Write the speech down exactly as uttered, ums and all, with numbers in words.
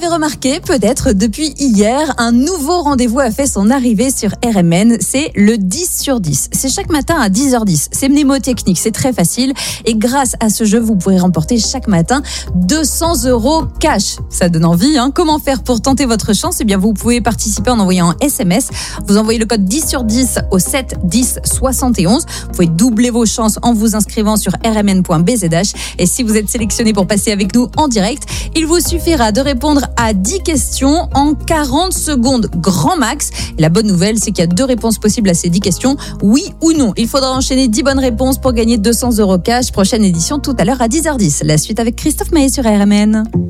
remarqué, peut-être depuis hier, un nouveau rendez-vous a fait son arrivée sur R M N. C'est le dix sur dix. C'est chaque matin à dix heures dix. C'est mnémotechnique, c'est très facile. Et grâce à ce jeu, vous pourrez remporter chaque matin deux cents euros cash. Ça donne envie, hein. Comment faire pour tenter votre chance? Eh bien, vous pouvez participer en envoyant un S M S. Vous envoyez le code dix sur dix au sept dix soixante et onze. Vous pouvez doubler vos chances en vous inscrivant sur r m n point b z h. Et si vous êtes sélectionné pour passer avec nous en direct, il vous suffira de répondre à dix questions en quarante secondes grand max. Et la bonne nouvelle, c'est qu'il y a deux réponses possibles à ces dix questions, oui ou non. Il faudra enchaîner dix bonnes réponses pour gagner deux cents euros cash. Prochaine édition tout à l'heure à dix heures dix. La suite avec Christophe Maé sur R M N.